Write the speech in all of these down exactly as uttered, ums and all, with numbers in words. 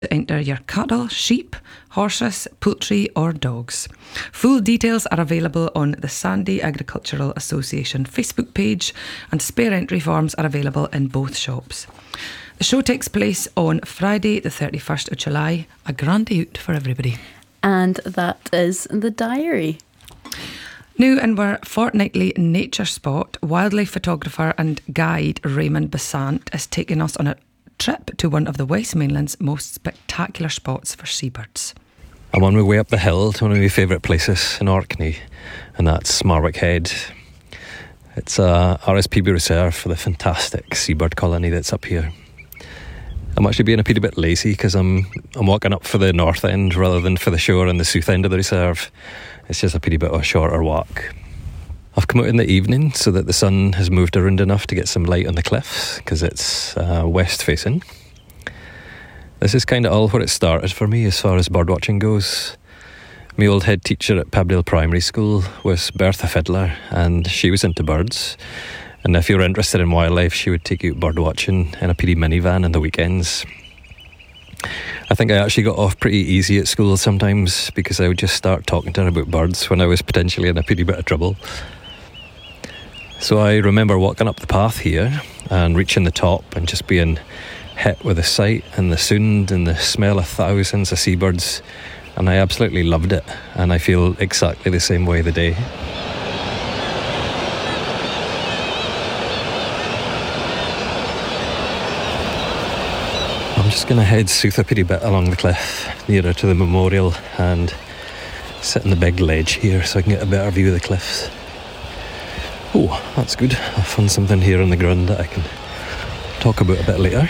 to enter your cattle, sheep, horses, poultry or dogs. Full details are available on the Sandy Agricultural Association Facebook page, and spare entry forms are available in both shops. The show takes place on Friday the thirty-first of July, a grand day out for everybody. And that is the diary. Now in our fortnightly nature spot, wildlife photographer and guide Raymond Besant is taking us on a trip to one of the West Mainland's most spectacular spots for seabirds. I'm on my way up the hill to one of my favourite places in Orkney, and that's Marwick Head. It's a R S P B reserve for the fantastic seabird colony that's up here. I'm actually being a pretty bit lazy because I'm I'm walking up for the north end rather than for the shore and the south end of the reserve. It's just a pretty bit of a shorter walk. I've come out in the evening so that the sun has moved around enough to get some light on the cliffs because it's uh, west facing. This is kind of all where it started for me as far as birdwatching goes. My old head teacher at Pabdale Primary School was Bertha Fiddler, and she was into birds. And if you're interested in wildlife, she would take you bird watching in a pretty minivan on the weekends. I think I actually got off pretty easy at school sometimes because I would just start talking to her about birds when I was potentially in a pretty bit of trouble. So I remember walking up the path here and reaching the top and just being hit with the sight and the sound and the smell of thousands of seabirds, and I absolutely loved it, and I feel exactly the same way today. I'm just going to head south a pretty bit along the cliff, nearer to the memorial, and sit on the big ledge here so I can get a better view of the cliffs. Oh, that's good. I've found something here on the ground that I can talk about a bit later.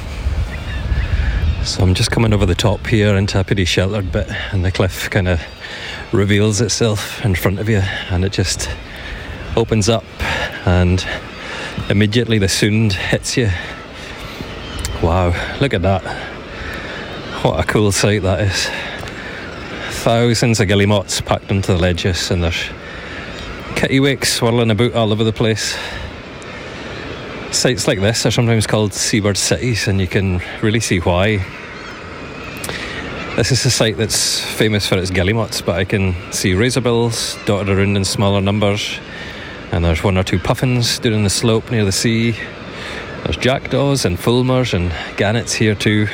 So I'm just coming over the top here into a pretty sheltered bit, and the cliff kind of reveals itself in front of you, and it just opens up, and immediately the sound hits you. Wow, look at that. What a cool sight that is. Thousands of guillemots packed into the ledges, and there's kittiwakes swirling about all over the place. Sites like this are sometimes called seabird cities, and you can really see why. This is a site that's famous for its guillemots, but I can see razorbills dotted around in smaller numbers, and there's one or two puffins down in the slope near the sea. There's jackdaws and fulmars and gannets here too.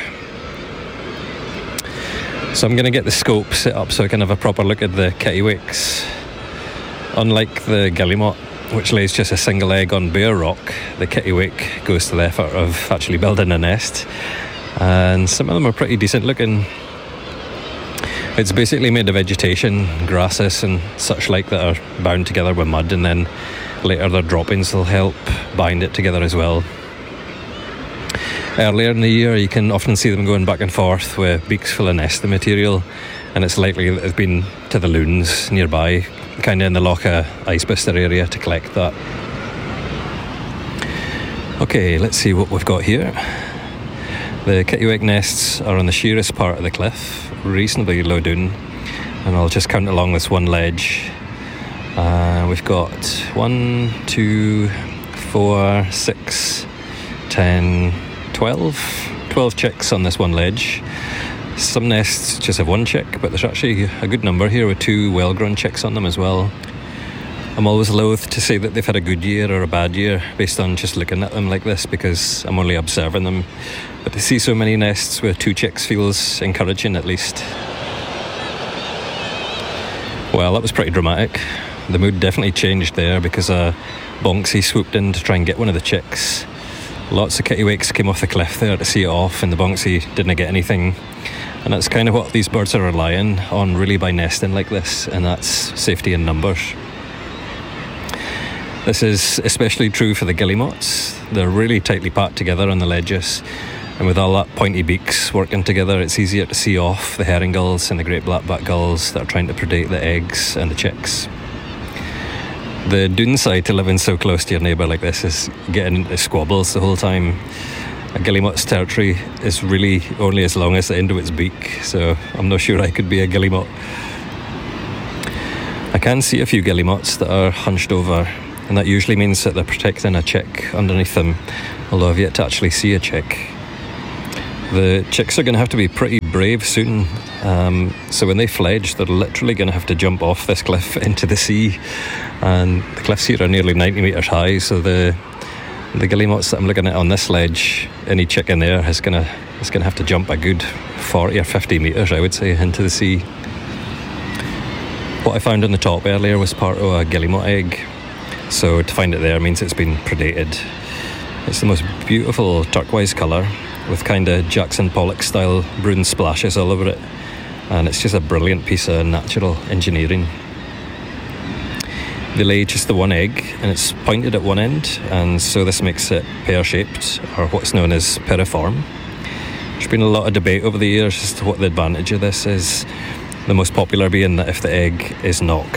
So I'm going to get the scope set up so I can have a proper look at the kittiwakes. Unlike the guillemot, which lays just a single egg on bare rock, the kittiwake goes to the effort of actually building a nest, and some of them are pretty decent looking. It's basically made of vegetation, grasses and such like that are bound together with mud, and then later their droppings will help bind it together as well. Earlier in the year you can often see them going back and forth with beaks full of nesting material, and it's likely that they've been to the loons nearby, kind of in the Locha Icebuster area, to collect that. Okay, let's see what we've got here. The kittiwake nests are on the sheerest part of the cliff, reasonably low down, and I'll just count along this one ledge. Uh, we've got one, two, four, six, ten, twelve, twelve chicks on this one ledge. Some nests just have one chick, but there's actually a good number here with two well-grown chicks on them as well. I'm always loath to say that they've had a good year or a bad year based on just looking at them like this, because I'm only observing them. But to see so many nests with two chicks feels encouraging, at least. Well, that was pretty dramatic. The mood definitely changed there because a bonksy swooped in to try and get one of the chicks. Lots of kittiwakes came off the cliff there to see it off, and the bonksy didn't get anything. And that's kind of what these birds are relying on, really, by nesting like this, and that's safety in numbers. This is especially true for the guillemots. They're really tightly packed together on the ledges, and with all that pointy beaks working together, it's easier to see off the herring gulls and the great blackback gulls that are trying to predate the eggs and the chicks. The downside to living so close to your neighbour like this is getting into squabbles the whole time. A guillemot's territory is really only as long as the end of its beak, so I'm not sure I could be a guillemot. I can see a few guillemots that are hunched over, and that usually means that they're protecting a chick underneath them, although I've yet to actually see a chick. The chicks are going to have to be pretty brave soon. Um, so when they fledge, they're literally going to have to jump off this cliff into the sea. And the cliffs here are nearly ninety metres high, so the the guillemots that I'm looking at on this ledge, any chick in there is going to is going to have to jump a good forty or fifty metres, I would say, into the sea. What I found on the top earlier was part of a guillemot egg, so to find it there means it's been predated. It's the most beautiful turquoise colour with kind of Jackson Pollock style brune splashes all over it, and it's just a brilliant piece of natural engineering. They lay just the one egg and it's pointed at one end, and so this makes it pear-shaped, or what's known as piriform. There's been a lot of debate over the years as to what the advantage of this is, the most popular being that if the egg is knocked